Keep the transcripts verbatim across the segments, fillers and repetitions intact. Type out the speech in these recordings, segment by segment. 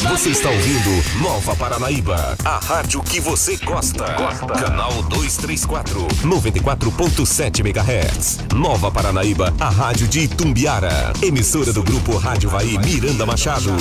Você está ouvindo Nova Paranaíba, a rádio que você gosta. Gosta. Canal duzentos e trinta e quatro, noventa e quatro ponto sete megahertz. Nova Paranaíba, a rádio de Itumbiara. Emissora do grupo Rádio Vai Miranda Machado.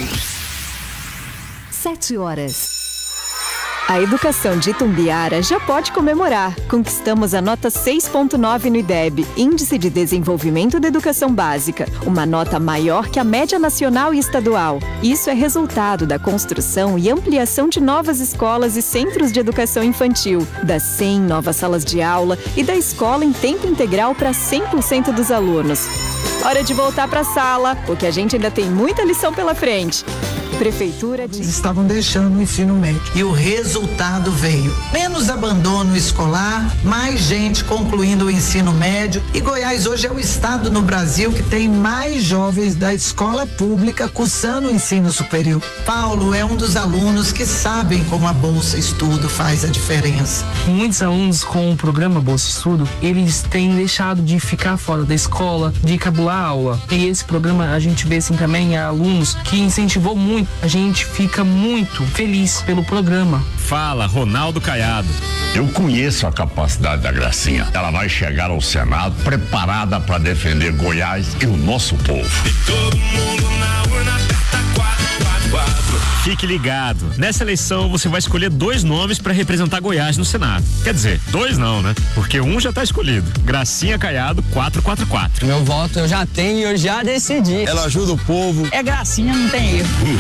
Sete horas. A educação de Itumbiara já pode comemorar. Conquistamos a nota seis ponto nove no I D E B, Índice de Desenvolvimento da Educação Básica, uma nota maior que a média nacional e estadual. Isso é resultado da construção e ampliação de novas escolas e centros de educação infantil, das cem novas salas de aula e da escola em tempo integral para cem por cento dos alunos. Hora de voltar para a sala, porque a gente ainda tem muita lição pela frente. Prefeitura de... Estavam deixando o ensino médio. E o resultado veio. Menos abandono escolar, mais gente concluindo o ensino médio. E Goiás hoje é o estado no Brasil que tem mais jovens da escola pública cursando o ensino superior. Paulo é um dos alunos que sabem como a Bolsa Estudo faz a diferença. Muitos alunos com o programa Bolsa Estudo, eles têm deixado de ficar fora da escola, de cabular a aula. E esse programa a gente vê assim também alunos que incentivou muito. A gente fica muito feliz pelo programa. Fala, Ronaldo Caiado. Eu conheço a capacidade da Gracinha. Ela vai chegar ao Senado preparada para defender Goiás e o nosso povo. Todo mundo na urna, aperta quatro quatro quatro. Fique ligado. Nessa eleição você vai escolher dois nomes para representar Goiás no Senado. Quer dizer, dois não, né? Porque um já tá escolhido. Gracinha Caiado, quatro quatro quatro. Meu voto eu já tenho e eu já decidi. Ela ajuda o povo. É Gracinha, não tem erro.